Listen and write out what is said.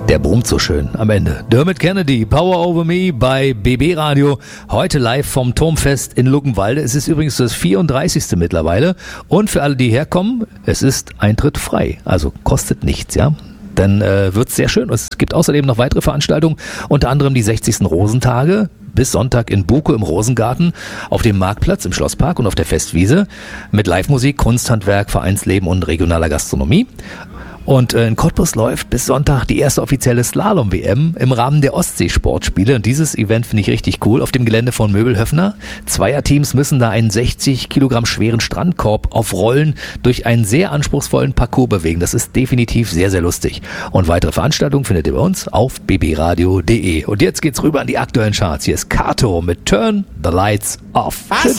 Der brummt so schön am Ende. Dermot Kennedy, Power Over Me bei BB Radio. Heute live vom Turmfest in Luckenwalde. Es ist übrigens das 34. mittlerweile. Und für alle, die herkommen, es ist Eintritt frei. Also kostet nichts, ja. Dann wird's sehr schön. Es gibt außerdem noch weitere Veranstaltungen, unter anderem die 60. Rosentage bis Sonntag in Buko im Rosengarten, auf dem Marktplatz im Schlosspark und auf der Festwiese mit Live-Musik, Kunsthandwerk, Vereinsleben und regionaler Gastronomie. Und in Cottbus läuft bis Sonntag die erste offizielle Slalom-WM im Rahmen der Ostseesportspiele. Und dieses Event finde ich richtig cool auf dem Gelände von Möbelhöfner. Zweierteams müssen da einen 60 Kilogramm schweren Strandkorb auf Rollen durch einen sehr anspruchsvollen Parcours bewegen. Das ist definitiv sehr, sehr lustig. Und weitere Veranstaltungen findet ihr bei uns auf bbradio.de. Und jetzt geht's rüber an die aktuellen Charts. Hier ist Kato mit Turn the Lights Off. Was?